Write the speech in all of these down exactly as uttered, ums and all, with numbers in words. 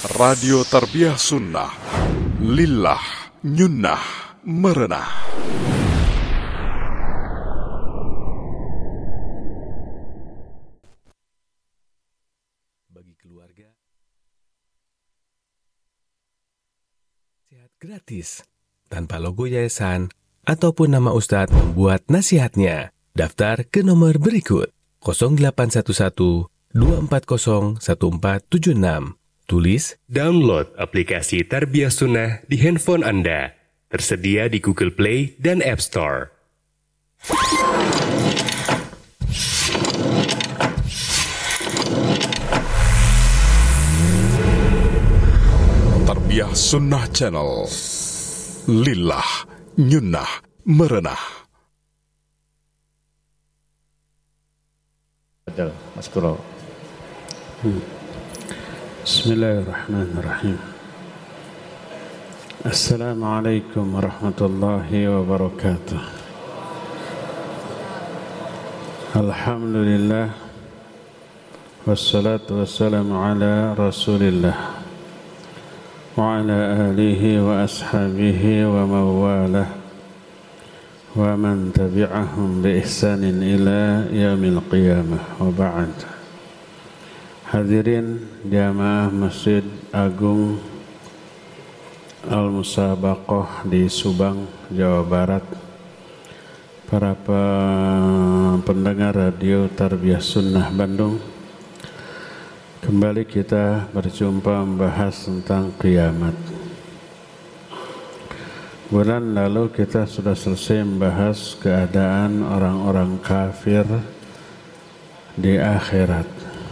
Radio Tarbiyah Sunnah, Lillah, Nyunnah, Merenah. Bagi keluarga, sehat gratis, tanpa logo yayasan, ataupun nama Ustadz membuat nasihatnya. Daftar ke nomor berikut nol delapan satu satu dua empat nol satu empat tujuh enam. Tulis, download aplikasi Tarbiyah Sunnah di handphone Anda. Tersedia di Google Play dan App Store. Tarbiyah Sunnah Channel, Lillah, Nyunnah, Merenah. Mas Kuro. Hmm. Bismillahirrahmanirrahim. Assalamualaikum warahmatullahi wabarakatuh. Alhamdulillah, wassalatu wassalamu ala rasulillah wa ala alihi wa ashabihi wa mawalah wa man tabi'ahum bi ihsanin ila yaumil qiyamah, wa ba'd. Hadirin jamaah Masjid Agung Al-Musabaqah di Subang, Jawa Barat, para pendengar radio Tarbiyah Sunnah Bandung, kembali kita berjumpa membahas tentang kiamat. Bulan lalu kita sudah selesai membahas keadaan orang-orang kafir di akhirat.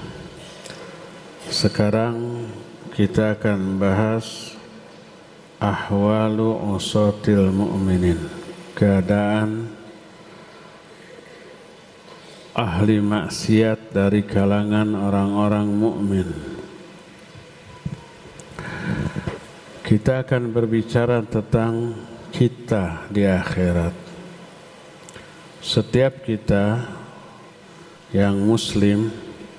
Sekarang kita akan bahas ahwalu usatil mu'minin, keadaan ahli maksiat dari kalangan orang-orang mukmin. Kita akan berbicara tentang kita di akhirat. Setiap kita yang muslim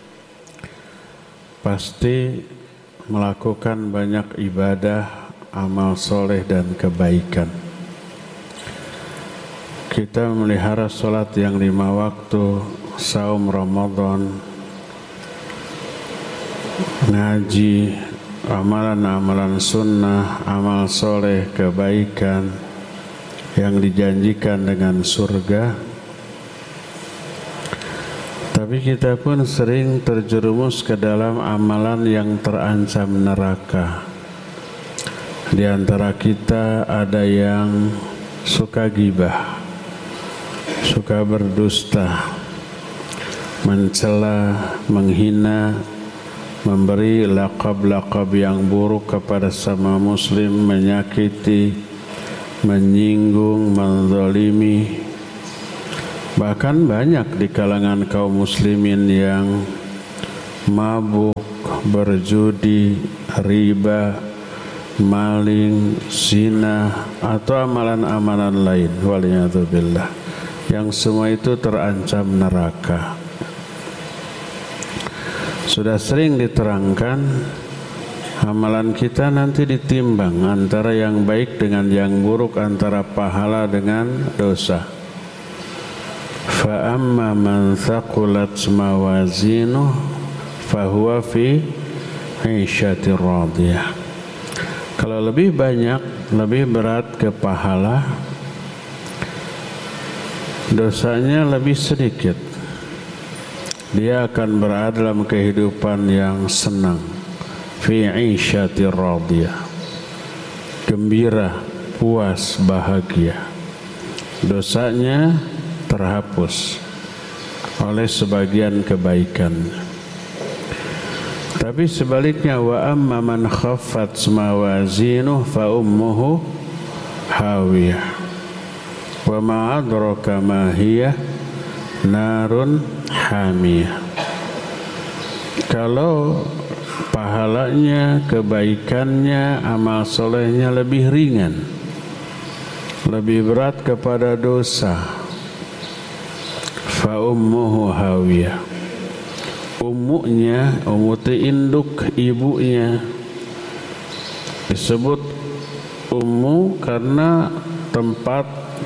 pasti melakukan banyak ibadah, amal soleh dan kebaikan. Kita memelihara sholat yang lima waktu, saum Ramadan, ngaji, amalan-amalan sunnah, amal soleh, kebaikan yang dijanjikan dengan surga. Tapi kita pun sering terjerumus ke dalam amalan yang terancam neraka. Di antara kita ada yang suka gibah, suka berdusta, mencela, menghina, memberi laqab-laqab yang buruk kepada sama muslim, menyakiti, menyinggung, menzalimi. Bahkan banyak di kalangan kaum muslimin yang mabuk, berjudi, riba, maling, zina, atau amalan-amalan lain, waliyadzubillah, yang semua itu terancam neraka. Sudah sering diterangkan, amalan kita nanti ditimbang antara yang baik dengan yang buruk, antara pahala dengan dosa. Fa amma man thaqulat mawazinuh fahuwa fi 'ishatir radiyah. Kalau lebih banyak, lebih berat ke pahala, dosanya lebih sedikit, dia akan berada dalam kehidupan yang senang, fi 'ishatir radiyah, gembira, puas, bahagia. Dosanya terhapus oleh sebagian kebaikan. Tapi sebaliknya, wa amma man khaffat mawazinuh fa ummuhu hawiyah wa ma adraka ma hiya narun hamiyah. Kalau pahalanya, kebaikannya, amal solehnya lebih ringan, lebih berat kepada dosa, fa ummuhu hawiyah, ummunya, ummu induk, ibunya, Disebut ummu karena tempat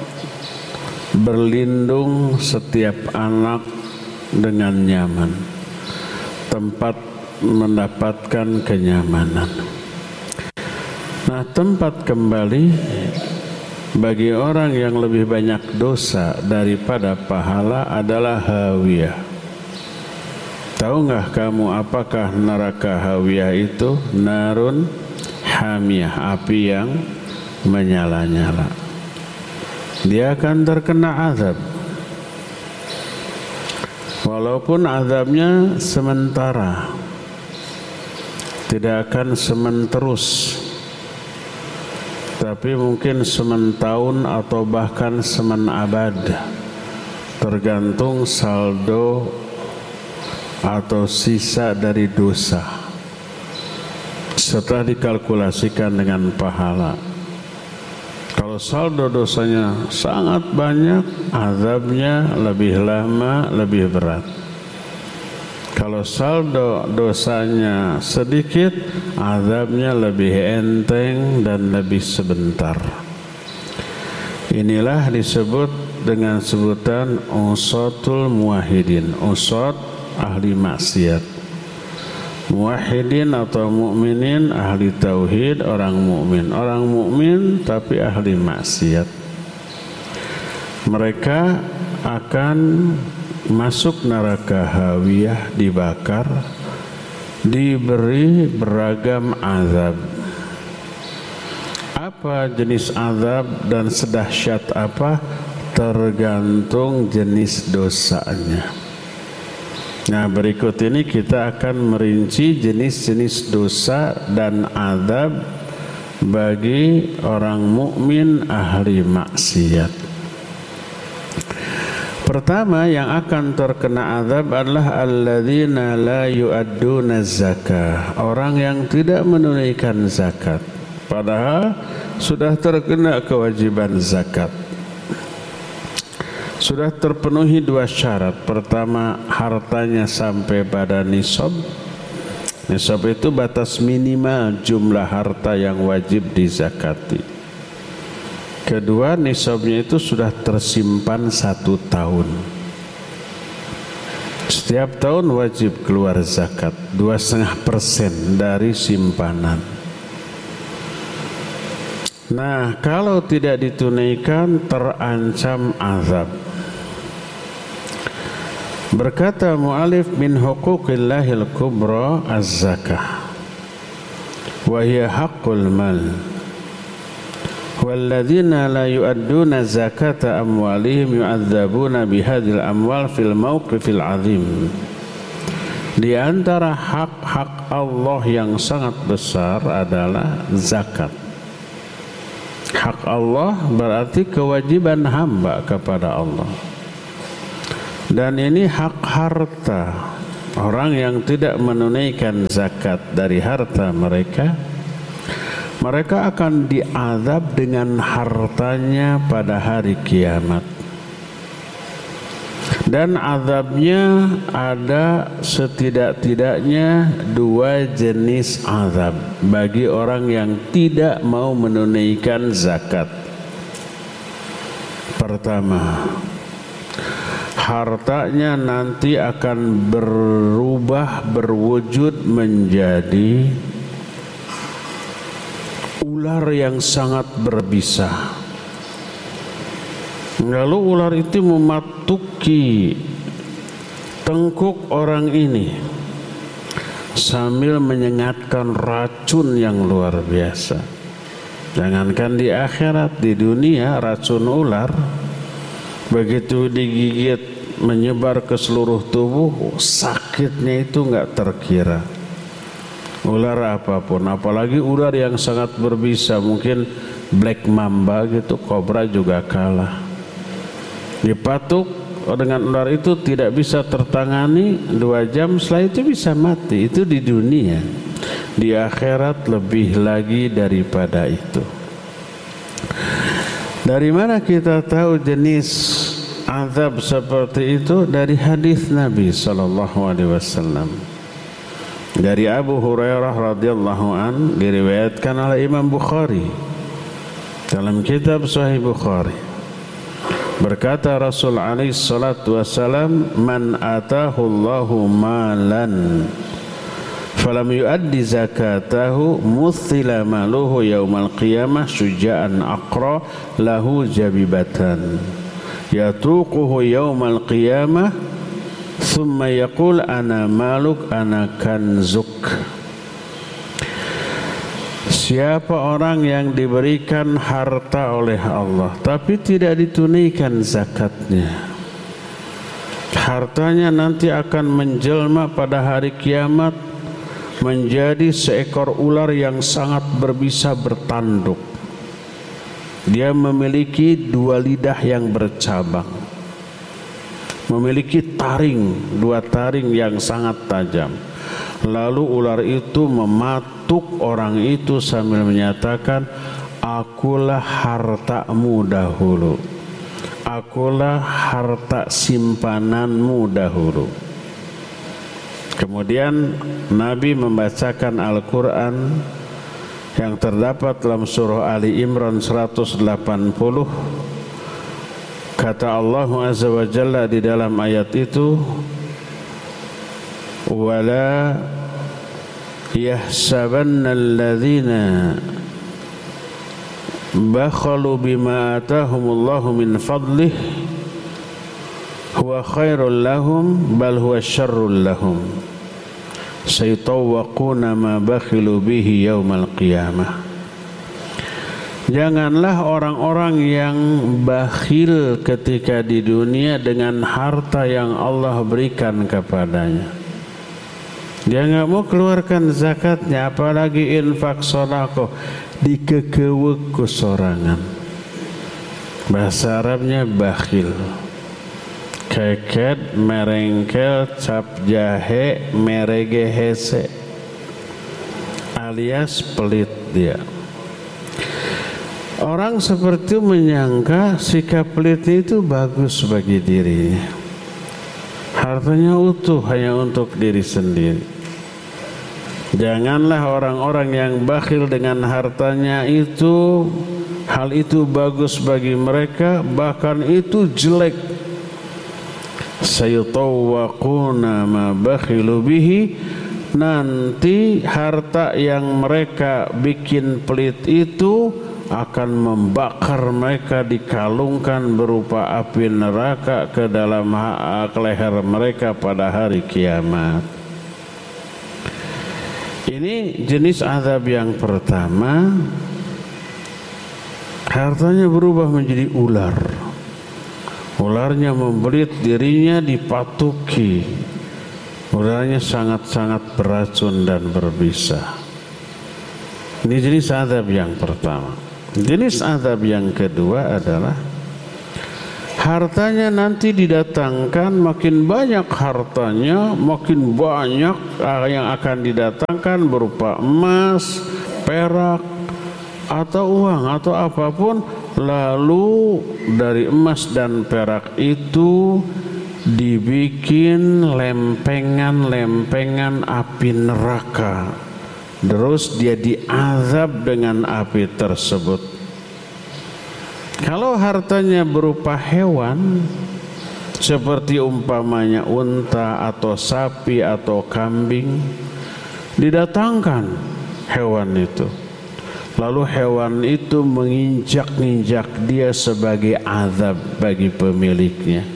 berlindung setiap anak dengan nyaman, tempat mendapatkan kenyamanan. Nah, tempat kembali bagi orang yang lebih banyak dosa daripada pahala adalah hawiyah. Tahu nggak kamu apakah neraka hawiyah itu? Narun hamiyah, api yang menyala-nyala. Dia akan terkena azab, walaupun azabnya sementara, tidak akan sementerus, tapi mungkin sementahun atau bahkan semenabad, tergantung saldo atau sisa dari dosa setelah dikalkulasikan dengan pahala. Kalau saldo dosanya sangat banyak, azabnya lebih lama, lebih berat. Kalau saldo dosanya sedikit, azabnya lebih enteng dan lebih sebentar. Inilah disebut dengan sebutan usatul muwahhidin, usat ahli maksiat. Muwahhidin atau mukminin, ahli tauhid, orang mukmin, orang mukmin tapi ahli maksiat. Mereka akan masuk neraka hawiyah, dibakar, diberi beragam azab. Apa jenis azab dan sedahsyat apa? Tergantung jenis dosanya. Nah, berikut ini kita akan merinci jenis-jenis dosa dan azab bagi orang mukmin ahli maksiat. Pertama yang akan terkena azab adalah alladzina la yu'adduna zakah, orang yang tidak menunaikan zakat padahal sudah terkena kewajiban zakat. Sudah terpenuhi dua syarat. Pertama, hartanya sampai pada nisab. Nisab itu batas minimal jumlah harta yang wajib dizakati. Kedua, nisabnya itu sudah tersimpan satu tahun. Setiap tahun wajib keluar zakat dua koma lima persen dari simpanan. Nah, kalau tidak ditunaikan terancam azab. Berkata mu'alif, min huquqillahil kubra az-zakah wa hiya haqqul mal walladzina la yu'adduna zakata amwalihim yu'adzabuna bihadhil amwal fil mawqifil azim. Di antara hak-hak Allah yang sangat besar adalah zakat. Hak Allah berarti kewajiban hamba kepada Allah. Dan ini hak harta. Orang yang tidak menunaikan zakat dari harta mereka, mereka akan diazab dengan hartanya pada hari kiamat. Dan azabnya ada setidak-tidaknya dua jenis azab bagi orang yang tidak mau menunaikan zakat. Pertama, hartanya nanti akan berubah, berwujud menjadi ular yang sangat berbisa. Lalu ular itu mematuki tengkuk orang ini sambil menyengatkan racun yang luar biasa. Jangankan di akhirat, di dunia racun ular begitu digigit menyebar ke seluruh tubuh, sakitnya itu nggak terkira. Ular apapun, apalagi ular yang sangat berbisa, mungkin black mamba gitu, kobra juga kalah. Dipatuk dengan ular itu tidak bisa tertangani, dua jam setelah itu bisa mati. Itu di dunia. Di akhirat lebih lagi daripada itu. Dari mana kita tahu jenis azab seperti itu? Dari hadis Nabi sallallahu alaihi wasallam. Dari Abu Hurairah radhiyallahu an diriwayatkan oleh Imam Bukhari dalam kitab Sahih Bukhari, berkata Rasul alaihi salatu wasalam, man atahu Allahu malan falam yuaddi zakatahu muthila maluhu yaumal qiyamah syuja'an aqra lahu jabibatan yatuquhu yaumal qiyamah thumma yaqul ana maluk ana kanzuk. Siapa orang yang diberikan harta oleh Allah tapi tidak ditunaikan zakatnya, hartanya nanti akan menjelma pada hari kiamat menjadi seekor ular yang sangat berbisa bertanduk. Dia memiliki dua lidah yang bercabang, memiliki taring, dua taring yang sangat tajam. Lalu ular itu mematuk orang itu sambil menyatakan, akulah hartamu dahulu, akulah harta simpananmu dahulu. Kemudian Nabi membacakan Al-Quran yang terdapat dalam surah Ali Imran seratus delapan puluh. Kata Allah Azza wa Jalla di dalam ayat itu, wala yahsabanna alladhina bakhalu bima atahumullahu min fadlih huwa khairul lahum bal huwa syarrul lahum sayutawwaquna ma bakhilu bihi yaumal qiyamah. Janganlah orang-orang yang bakhil ketika di dunia dengan harta yang Allah berikan kepadanya. Dia nggak mau keluarkan zakatnya, apalagi infak sedekah, dikekeuweuk ku sorangan. Bahasa Arabnya bakhil. Keket, merengkel, cap jahe, merege hese, alias pelit dia. Orang seperti itu menyangka sikap pelit itu bagus bagi dirinya. Hartanya utuh hanya untuk diri sendiri. Janganlah orang-orang yang bakhil dengan hartanya itu, hal itu bagus bagi mereka, bahkan itu jelek. Sayutawwaquna ma bakhilu bihi, nanti harta yang mereka bikin pelit itu akan membakar mereka, dikalungkan berupa api neraka ke dalam leher mereka pada hari kiamat. Ini jenis azab yang pertama, hartanya berubah menjadi ular. Ularnya membelit, dirinya dipatuki. Ularnya sangat-sangat beracun dan berbisa. Ini jenis azab yang pertama. Jenis azab yang kedua adalah hartanya nanti didatangkan, makin banyak hartanya, makin banyak yang akan didatangkan berupa emas, perak, atau uang, atau apapun. Lalu dari emas dan perak itu dibikin lempengan-lempengan api neraka. Terus dia diazab dengan api tersebut. Kalau hartanya berupa hewan, seperti umpamanya unta atau sapi atau kambing, didatangkan hewan itu. Lalu hewan itu menginjak-injak dia sebagai azab bagi pemiliknya.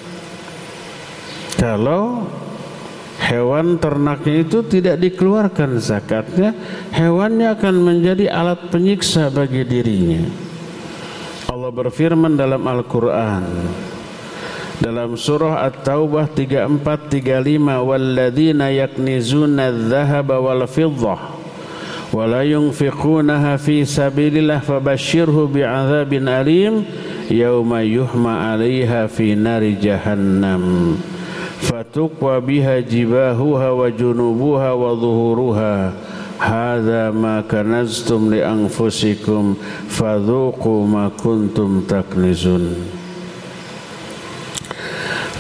Kalau hewan ternaknya itu tidak dikeluarkan zakatnya, hewannya akan menjadi alat penyiksa bagi dirinya. Allah berfirman dalam Al-Quran, dalam surah At-Taubah tiga puluh empat tiga puluh lima, walladzina yaknizuna adh-dhahaba wal fiddah wa la yunfiqunaha fi sabilillah fabashshirhu bi'adzabin alim yauma yuhma 'alaiha fi nari jahannam fatukwa biha jibahuha wa junubuha wa dhuhuruha hadza ma kanaztum li anfusikum fadhuqu ma kuntum taknizun.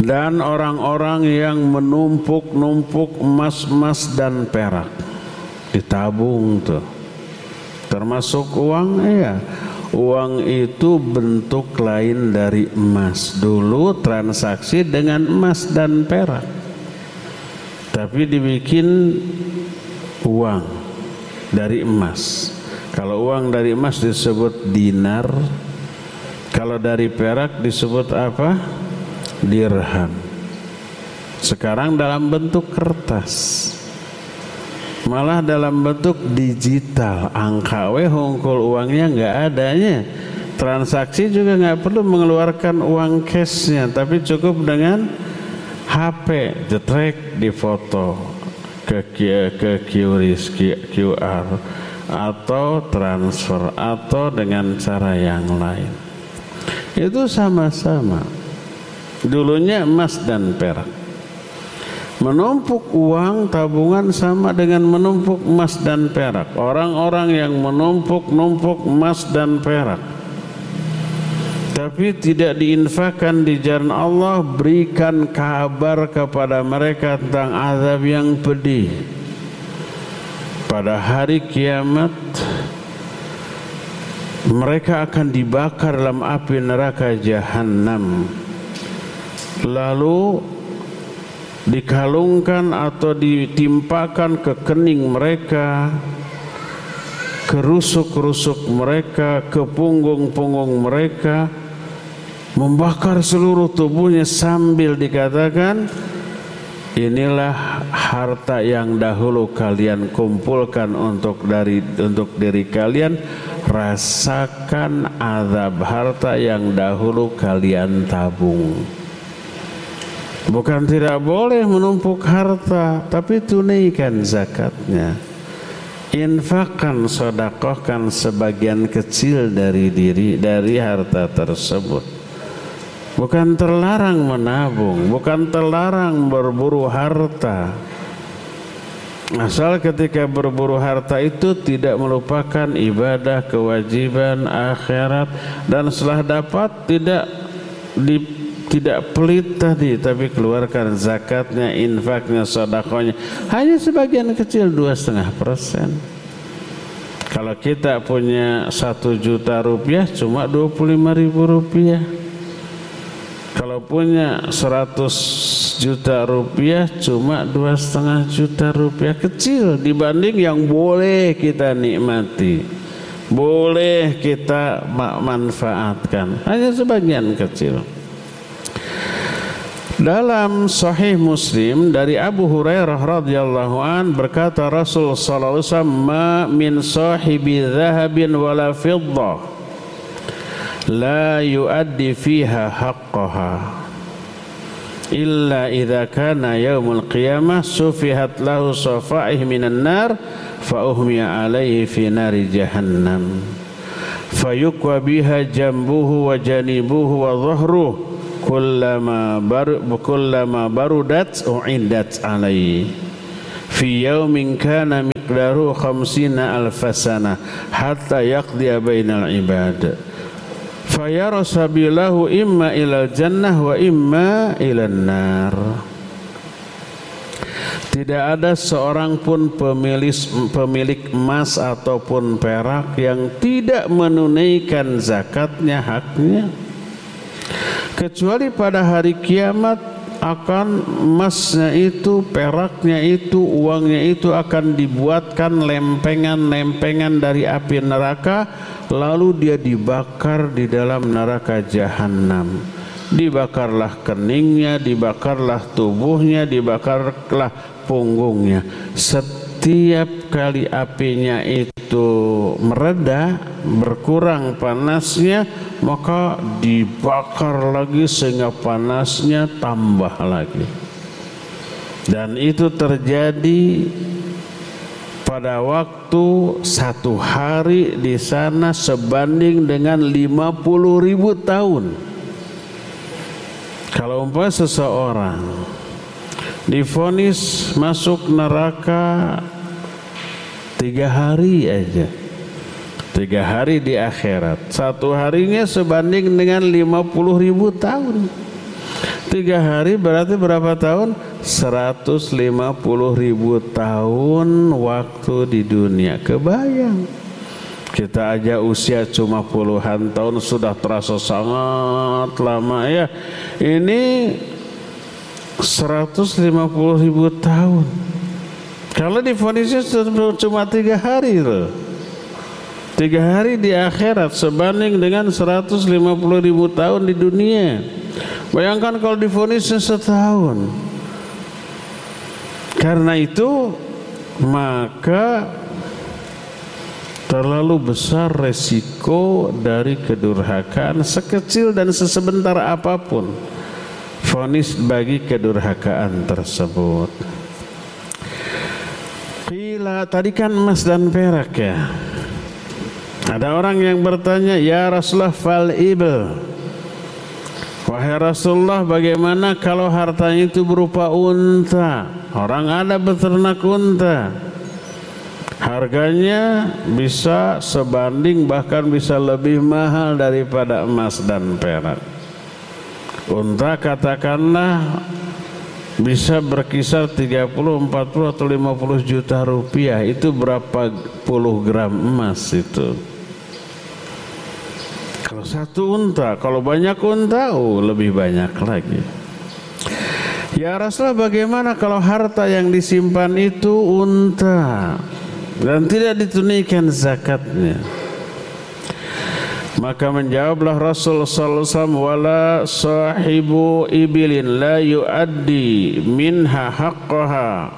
dan orang-orang yang menumpuk-numpuk emas-emas dan perak, ditabung tuh, termasuk uang. Ya, uang itu bentuk lain dari emas. Dulu transaksi dengan emas dan perak, tapi dibikin uang dari emas. Kalau uang dari emas disebut dinar, kalau dari perak disebut apa? Dirham. Sekarang dalam bentuk kertas, malah dalam bentuk digital. Angka we hongkol uangnya nggak adanya. Transaksi juga nggak perlu mengeluarkan uang cashnya, tapi cukup dengan H P, jetrek di foto ke ke Q R I S, Q R atau transfer atau dengan cara yang lain. Itu sama-sama. Dulunya emas dan perak. Menumpuk uang tabungan sama dengan menumpuk emas dan perak. Orang-orang yang menumpuk-numpuk emas dan perak tapi tidak diinfakkan di jalan Allah, berikan kabar kepada mereka tentang azab yang pedih. Pada hari kiamat mereka akan dibakar dalam api neraka jahanam, lalu dikalungkan atau ditimpakan ke kening mereka, ke rusuk-rusuk mereka, ke punggung-punggung mereka, membakar seluruh tubuhnya sambil dikatakan, inilah harta yang dahulu kalian kumpulkan untuk dari untuk diri kalian, rasakan azab harta yang dahulu kalian tabung. Bukan tidak boleh menumpuk harta, tapi tunaikan zakatnya. Infakkan, sedekahkan sebagian kecil dari diri dari harta tersebut. Bukan terlarang menabung, bukan terlarang berburu harta. Asal ketika berburu harta itu tidak melupakan ibadah, kewajiban akhirat, dan setelah dapat tidak di tidak pelit tadi, tapi keluarkan zakatnya, infaknya, sedekahnya. Hanya sebagian kecil, dua setengah persen. Kalau kita punya satu juta rupiah, cuma dua puluh lima ribu rupiah. Kalau punya seratus juta rupiah, cuma dua setengah juta rupiah. Kecil dibanding yang boleh kita nikmati, boleh kita manfaatkan. Hanya sebagian kecil. Dalam Sahih Muslim dari Abu Hurairah radhiyallahu an berkata Rasul sallallahu alaihi wasallam, "Ma min sahibi dhahabin wala fiddah la yuaddi fiha haqqaha illa idza kana yaumul qiyamah sufihat lahu safaih minan nar fa uhmiya alaihi fi nari jahannam fayukwa biha jambuhu wa janibuhu wa dhahruhu kullama bar kullama barudat uiddat alaihi fi yaumin kana miqdaru khamsina alf sana hatta yaqdiya bainal ibad fayara sabilahu imma ilal jannah wa imma ilan nar." Tidak ada seorang pun pemilik pemilik emas ataupun perak yang tidak menunaikan zakatnya, haknya, kecuali pada hari kiamat akan emasnya itu, peraknya itu, uangnya itu akan dibuatkan lempengan-lempengan dari api neraka, lalu dia dibakar di dalam neraka jahanam. Dibakarlah keningnya, dibakarlah tubuhnya, dibakarlah punggungnya. Setiap kali apinya itu mereda, berkurang panasnya, maka dibakar lagi sehingga panasnya tambah lagi. Dan itu terjadi pada waktu satu hari di sana sebanding dengan lima puluh ribu tahun. Kalau umpama seseorang divonis masuk neraka tiga hari aja, tiga hari di akhirat, satu harinya sebanding dengan lima puluh ribu tahun. Tiga hari berarti berapa tahun? seratus lima puluh ribu tahun waktu di dunia. Kebayang, kita aja usia cuma puluhan tahun sudah terasa sangat lama ya. Ini seratus lima puluh ribu tahun. Kalau divonisnya cuma tiga hari loh. Tiga hari di akhirat sebanding dengan seratus lima puluh ribu tahun di dunia. Bayangkan kalau divonisnya setahun. Karena itu maka terlalu besar resiko dari kedurhakaan, sekecil dan sesebentar apapun vonis bagi kedurhakaan tersebut. Qila, tadi kan emas dan perak ya. Ada orang yang bertanya, ya Rasulullah fal ibil, wahai Rasulullah bagaimana kalau hartanya itu berupa unta? Orang ada beternak unta, harganya bisa sebanding bahkan bisa lebih mahal daripada emas dan perak. Unta katakanlah bisa berkisar tiga puluh, empat puluh atau lima puluh juta rupiah. Itu berapa puluh gram emas itu? Kalau satu unta, kalau banyak unta, oh lebih banyak lagi. Ya Rasulullah bagaimana kalau harta yang disimpan itu unta dan tidak ditunaikan zakatnya? Maka menjawablah Rasul sallallahu alaihi wasallam, wala sahibu ibilin la yuaddi minha haqqaha.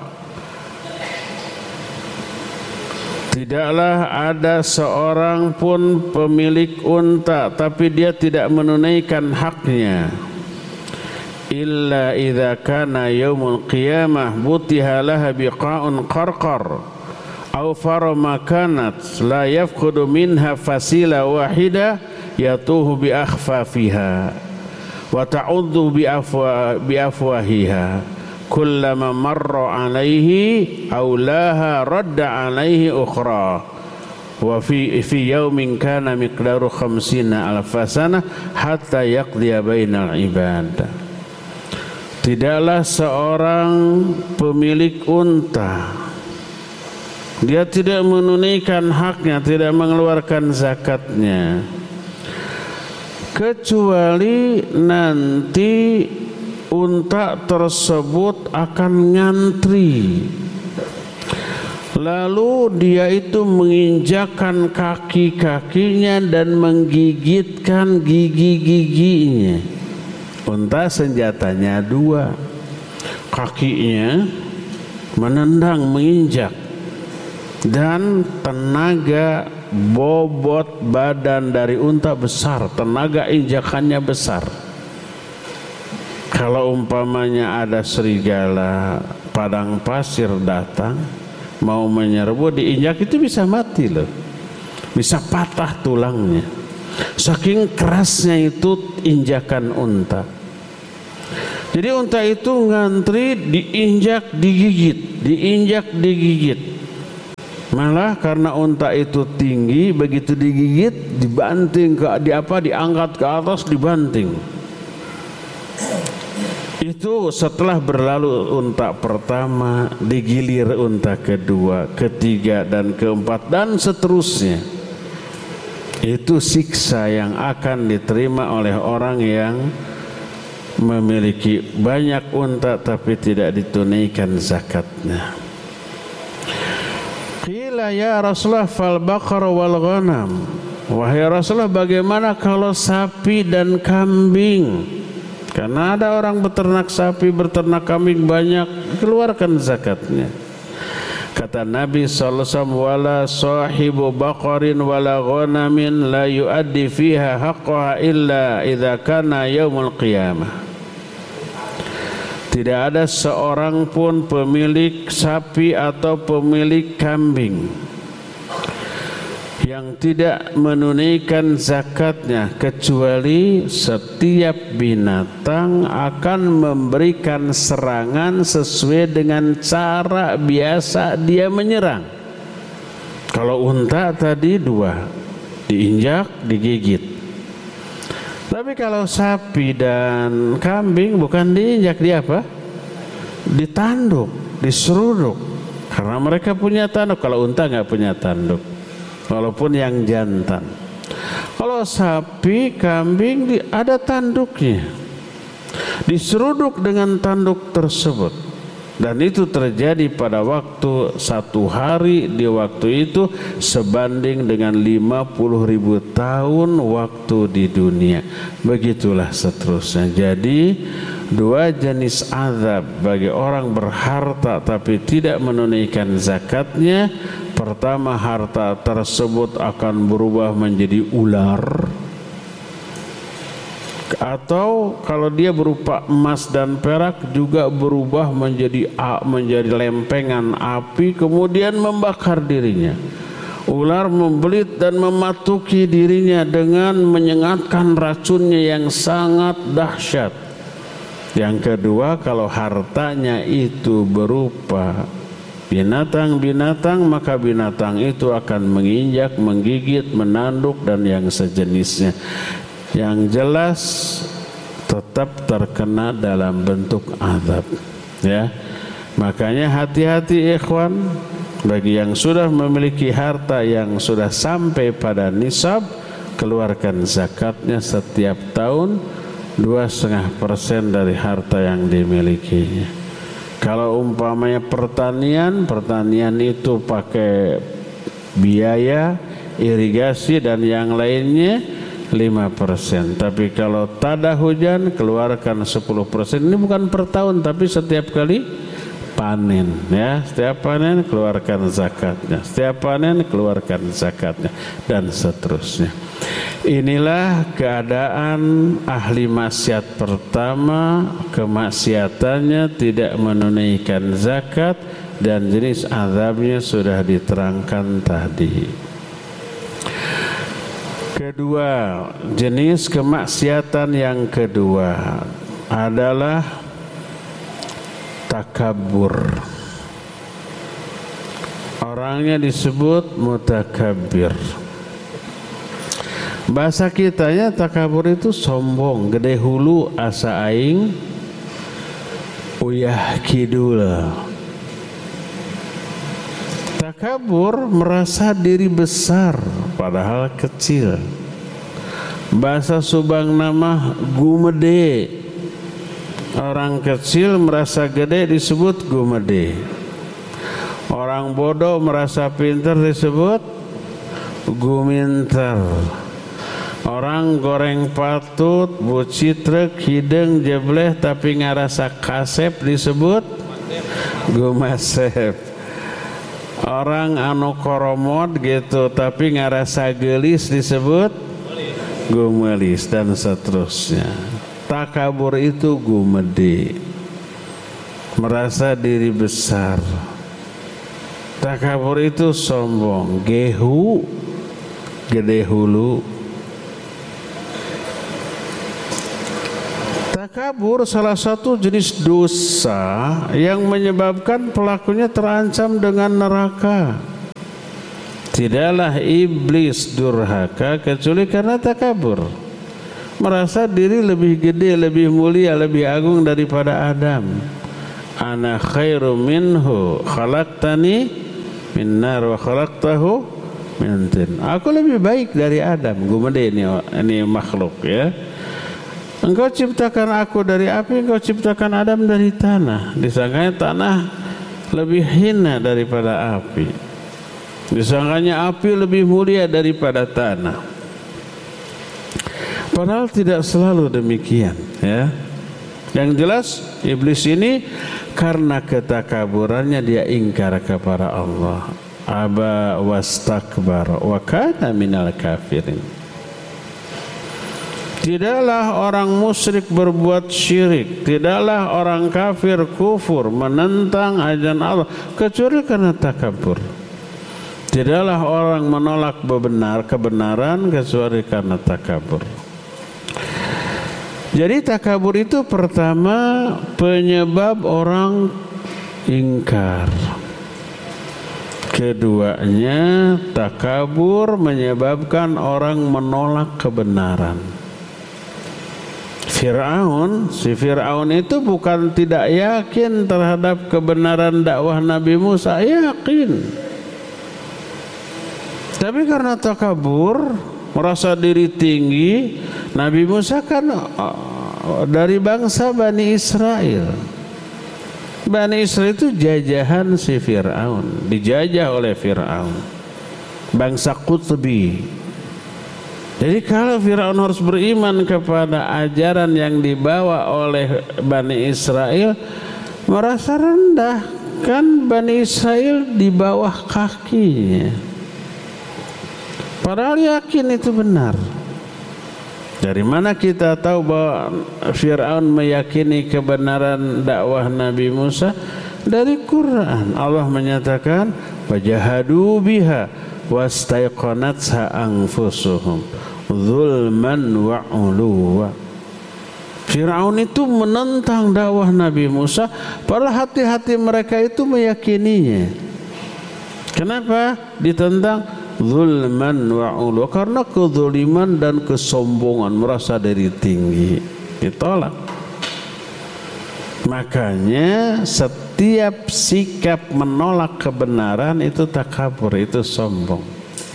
Tidaklah ada seorang pun pemilik unta tapi dia tidak menunaikan haknya, illa idza kana yaumul qiyamah butiha laha biqa'un qarqar aw farama kanat la yafqudu minha fasila wahida yatuhu bi akhfafiha wa ta'uddu bi afwa bi afwahiha kullama marra alaihi aw laha radda alaihi ukhra wa fi fi yaumin kana miqdaru khamsina alfa sana hatta yaqdiya bainal ibad. Tidaklah seorang pemilik unta, dia tidak menunaikan haknya, tidak mengeluarkan zakatnya, kecuali nanti unta tersebut akan ngantri. Lalu dia itu menginjakkan kaki-kakinya dan menggigitkan gigi-giginya. Unta senjatanya dua, kakinya menendang, menginjak, dan tenaga bobot badan dari unta besar, tenaga injakannya besar. Kalau umpamanya ada serigala padang pasir datang mau menyerbu, diinjak itu bisa mati loh, bisa patah tulangnya, saking kerasnya itu injakan unta. Jadi unta itu ngantri, diinjak, digigit, diinjak, digigit. Malah karena unta itu tinggi, begitu digigit dibanting ke di apa diangkat ke atas, dibanting. Itu setelah berlalu unta pertama, digilir unta kedua, ketiga dan keempat dan seterusnya. Itu siksa yang akan diterima oleh orang yang memiliki banyak unta tapi tidak ditunaikan zakatnya. Qila ya Rasulullah fal baqar wal ghanam. Wahai Rasulullah bagaimana kalau sapi dan kambing? Karena ada orang beternak sapi, beternak kambing banyak, keluarkan zakatnya. Kata Nabi sallallahu alaihi wasallam, wala sahibu baqarin wala ghanamin la yuaddi fiha haqqaha illa idza kana yaumul qiyamah. Tidak ada seorang pun pemilik sapi atau pemilik kambing yang tidak menunaikan zakatnya, kecuali setiap binatang akan memberikan serangan sesuai dengan cara biasa dia menyerang. Kalau unta tadi dua, diinjak, digigit. Tapi kalau sapi dan kambing bukan diinjak, dia apa? Ditanduk, diseruduk. Karena mereka punya tanduk. Kalau unta nggak punya tanduk, walaupun yang jantan. Kalau sapi, kambing ada tanduknya, diseruduk dengan tanduk tersebut. Dan itu terjadi pada waktu satu hari di waktu itu sebanding dengan lima puluh ribu tahun waktu di dunia. Begitulah seterusnya. Jadi dua jenis azab bagi orang berharta tapi tidak menunaikan zakatnya. Pertama, harta tersebut akan berubah menjadi ular, atau kalau dia berupa emas dan perak juga berubah menjadi menjadi lempengan api kemudian membakar dirinya. Ular membelit dan mematuki dirinya dengan menyengatkan racunnya yang sangat dahsyat. Yang kedua, kalau hartanya itu berupa binatang-binatang, maka binatang itu akan menginjak, menggigit, menanduk dan yang sejenisnya. Yang jelas tetap terkena dalam bentuk azab, ya. Makanya hati-hati ikhwan, bagi yang sudah memiliki harta yang sudah sampai pada nisab, keluarkan zakatnya setiap tahun dua koma lima persen dari harta yang dimilikinya. Kalau umpamanya pertanian, pertanian itu pakai biaya irigasi dan yang lainnya lima persen. Tapi kalau tada hujan keluarkan sepuluh persen. Ini bukan per tahun tapi setiap kali panen, ya. Setiap panen keluarkan zakatnya. Setiap panen keluarkan zakatnya dan seterusnya. Inilah keadaan ahli maksiat pertama, kemaksiatannya tidak menunaikan zakat dan jenis azabnya sudah diterangkan tadi. Kedua, jenis kemaksiatan yang kedua adalah takabur. Orangnya disebut mutakabbir. Bahasa kitanya takabur itu sombong, gede hulu, asa aing, uyah kidul. Takabur merasa diri besar padahal kecil. Bahasa Subang nama gumede. Orang kecil merasa gede disebut gumede. Orang bodoh merasa pintar disebut guminter. Orang goreng patut, bucitrek, hideng, jebleh tapi ngarasa kasep disebut gumasep. Orang anu koromot gitu tapi ngarasa gelis disebut gumelis dan seterusnya. Takabur itu gumede, merasa diri besar. Takabur itu sombong, gehu, gede hulu. Takabur salah satu jenis dosa yang menyebabkan pelakunya terancam dengan neraka. Tidaklah iblis durhaka kecuali karena takabur, merasa diri lebih gede, lebih mulia, lebih agung daripada Adam. Ana khairu minhu khalaqtani min nar wa khalaqtahu min tin. Aku lebih baik dari Adam. Gumede ini, ini makhluk, ya. Engkau ciptakan aku dari api, engkau ciptakan Adam dari tanah. Disangkanya tanah lebih hina daripada api. Disangkanya api lebih mulia daripada tanah. Padahal tidak selalu demikian, ya. Yang jelas iblis ini karena ketakaburannya dia ingkar kepada Allah. Aba wastakbar wa kana minal kafirin. Tidaklah orang musyrik berbuat syirik, tidaklah orang kafir kufur menentang ajaran Allah kecuali karena takabur. Tidaklah orang menolak benar kebenaran kecuali karena takabur. Jadi takabur itu pertama penyebab orang ingkar. Keduanya, takabur menyebabkan orang menolak kebenaran. Fir'aun, si Fir'aun itu bukan tidak yakin terhadap kebenaran dakwah Nabi Musa, yakin. Tapi karena takabur, merasa diri tinggi, Nabi Musa kan dari bangsa Bani Israel. Bani Israel itu jajahan si Fir'aun, dijajah oleh Fir'aun, bangsa Qutbi. Jadi kalau Fir'aun harus beriman kepada ajaran yang dibawa oleh Bani Israel, merasa rendah, kan Bani Israel di bawah kakinya. Padahal yakin itu benar. Dari mana kita tahu bahwa Fir'aun meyakini kebenaran dakwah Nabi Musa? Dari Quran. Allah menyatakan wajahadu biha wastaiqanatha anfusuhum zulman wa uluwa. Fir'aun itu menentang dakwah Nabi Musa, padahal hati-hati mereka itu meyakininya. Kenapa ditentang? Zulman wa uluwa, karena kezuliman dan kesombongan, merasa diri tinggi, ditolak. Makanya setiap sikap menolak kebenaran itu takabur, itu sombong.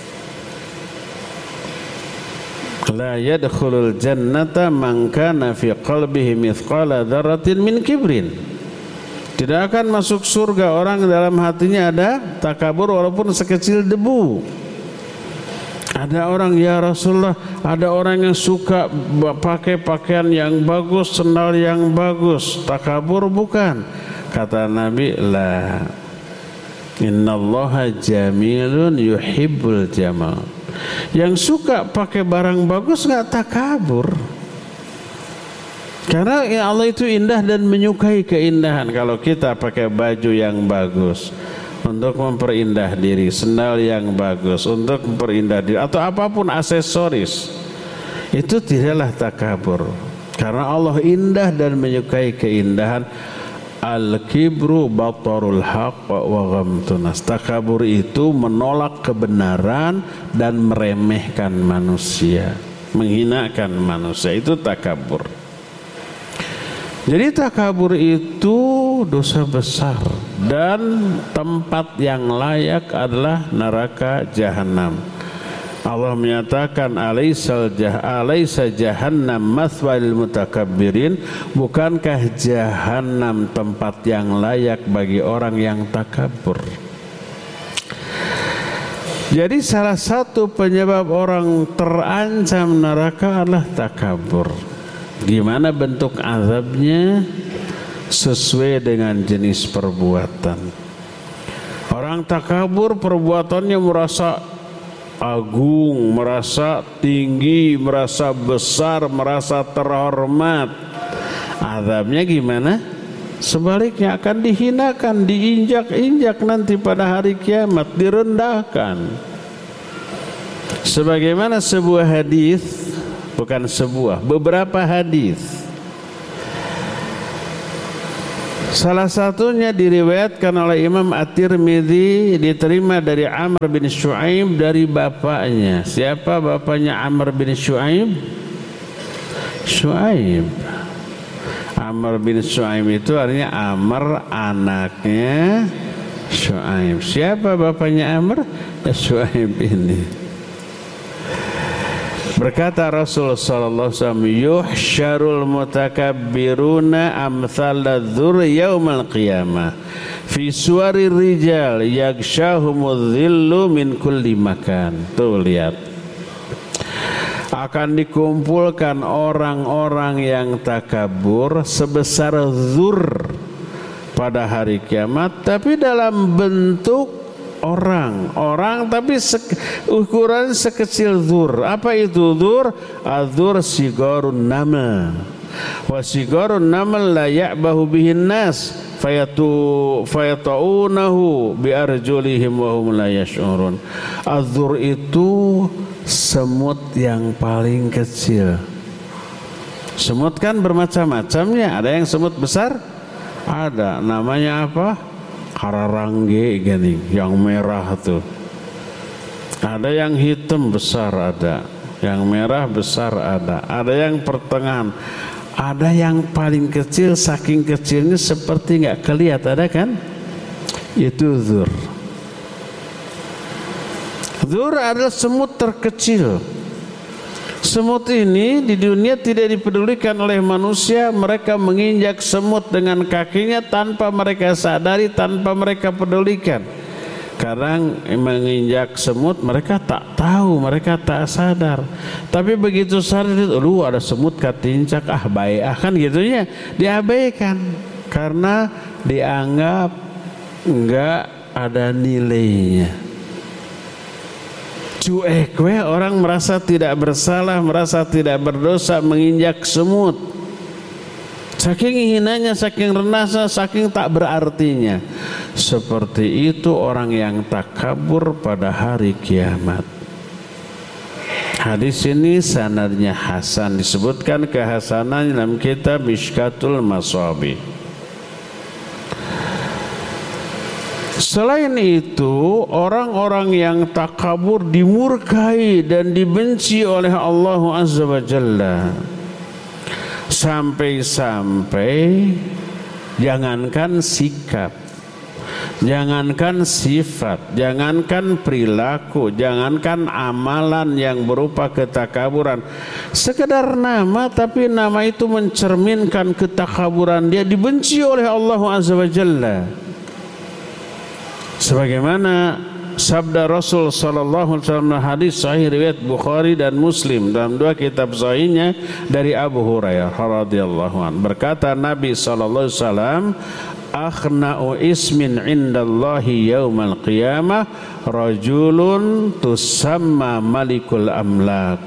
La yadkhulul jannata man kana fi qalbihi mithqala dzarratin min kibrin. Tidak akan masuk surga orang dalam hatinya ada takabur walaupun sekecil debu. Ada orang, ya Rasulullah, ada orang yang suka pakai pakaian yang bagus, sandal yang bagus, takabur bukan? Kata Nabi, la, innallaha jamilun yuhibbul jamal. Yang suka pakai barang bagus nggak takabur, karena ya Allah itu indah dan menyukai keindahan. Kalau kita pakai baju yang bagus untuk memperindah diri, sandal yang bagus untuk memperindah diri, atau apapun aksesoris, itu tidaklah takabur, karena Allah indah dan menyukai keindahan. Al-kibru batarul haq wa ghamtunas. Takabur itu menolak kebenaran dan meremehkan manusia, menghinakan manusia, itu takabur. Jadi takabur itu dosa besar dan tempat yang layak adalah neraka jahanam. Allah menyatakan alaisal jah alaisa jahannam mathwal mutakabbirin, bukankah jahanam tempat yang layak bagi orang yang takabur. Jadi salah satu penyebab orang terancam neraka adalah takabur. Gimana bentuk azabnya? Sesuai dengan jenis perbuatan. Orang takabur perbuatannya merasa agung, merasa tinggi, merasa besar, merasa terhormat. Azabnya gimana? Sebaliknya akan dihinakan, diinjak-injak nanti pada hari kiamat, direndahkan. Sebagaimana sebuah hadis, bukan sebuah, beberapa hadis. Salah satunya diriwayatkan oleh Imam At-Tirmidzi, diterima dari Amr bin Shu'aib dari bapaknya. Siapa bapaknya Amr bin Shu'aib? Shu'aib. Amr bin Shu'aib itu artinya Amr anaknya Shu'aib. Siapa bapaknya Amr? Ya Shu'aib ini. Berkata Rasul sallallahu alaihi wasallam, yuhsyarul mutakabbiruna amthal dzur yaumal qiyamah fi suwarir rijal yakshahumudz dhillu min kulli makan. Tuh lihat, akan dikumpulkan orang-orang yang takabur sebesar dzur pada hari kiamat, tapi dalam bentuk orang, orang tapi sek, ukuran sekecil dzur. Apa itu dzur? Adzur sigarun namal. Wa sigarun namal la ya'bahu bihin nas fayatu fayataunahu bi arjulihim wa hum la yash'urun. Adzur itu semut yang paling kecil. Semut kan bermacam-macamnya. Ada yang semut besar, ada namanya apa? Kararangge gini, yang merah tuh. Ada yang hitam besar ada, yang merah besar ada, ada yang pertengahan, Ada yang paling kecil, saking kecilnya seperti nggak kelihatan, ada kan? Itu dzur. Dzur adalah semut terkecil. Semut ini di dunia tidak dipedulikan oleh manusia. Mereka menginjak semut dengan kakinya tanpa mereka sadari, tanpa mereka pedulikan. Kadang menginjak semut mereka tak tahu, mereka tak sadar. Tapi begitu sadar, lu ada semut katincak, ah baik, ah kan gitunya, diabaikan karena dianggap enggak ada nilainya. Cuek we, orang merasa tidak bersalah, merasa tidak berdosa menginjak semut. Saking hinanya, saking rendahnya, saking tak berartinya. Seperti itu orang yang takabur pada hari kiamat. Hadis ini sanadnya hasan, disebutkan kehasanan dalam kitab Mishkatul Masabih. Selain itu, orang-orang yang takabur dimurkai dan dibenci oleh Allah Azza wa Jalla. Sampai-sampai jangankan sikap, jangankan sifat, jangankan perilaku, jangankan amalan yang berupa ketakaburan, sekedar nama, tapi nama itu mencerminkan ketakaburan dia, dibenci oleh Allah Azza wa Jalla. Sebagaimana sabda Rasul sallallahu alaihi wasallam, hadis sahih riwayat Bukhari dan Muslim dalam dua kitab sahihnya dari Abu Hurairah radhiyallahu anhu, berkata Nabi sallallahu alaihi wasallam, akhna'u ismin indallahi yaumal qiyamah rajulun tusamma malikul amlak.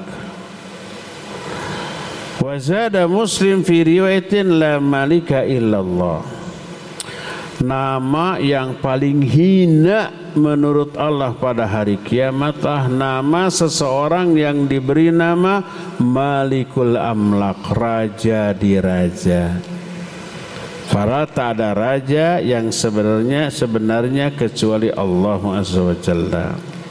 Wa zada Muslim fi riwayatin la malika illallah. Nama yang paling hina menurut Allah pada hari kiamatlah nama seseorang yang diberi nama Malikul Amlak, raja di raja. Para tak ada raja yang sebenarnya sebenarnya kecuali Allah Azza wa Jalla.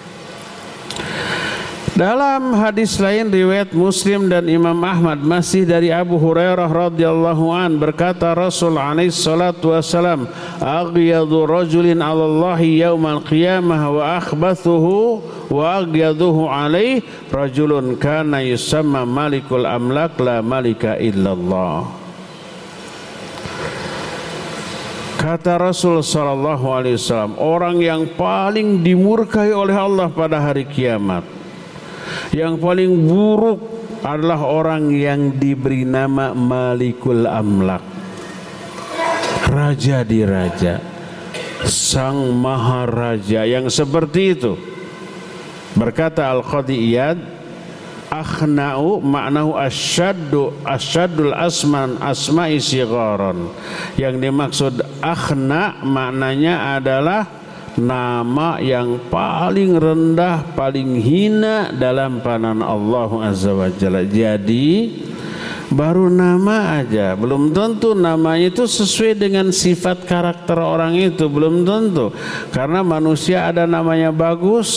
Dalam hadis lain riwayat Muslim dan Imam Ahmad masih dari Abu Hurairah radhiyallahu an, berkata Rasul alaihi salatu wasalam, aghyadu rajulin 'ala Allahi yaumal qiyamah wa akhbathuhu wa agyaduhu alaihi rajulun kana yusamma malikul amlak la malika illallah. Kata Rasul sallallahu alaihi wasallam, orang yang paling dimurkai oleh Allah pada hari kiamat, yang paling buruk adalah orang yang diberi nama Malikul Amlak, raja di raja, sang maharaja yang seperti itu. Berkata Al-Qadhi Iyad, akhna'u maknahu asyaddu asyaddul asman asma'i sigharan. Yang dimaksud akhna maknanya adalah nama yang paling rendah, paling hina dalam pandangan Allah Azza wa Jalla. Jadi baru nama aja, belum tentu namanya itu sesuai dengan sifat karakter orang itu, belum tentu. Karena manusia ada namanya bagus,